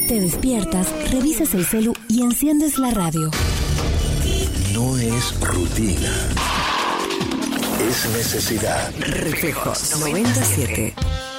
Te despiertas, revisas el celu y enciendes la radio. No es rutina. Es necesidad. Reflejos 97.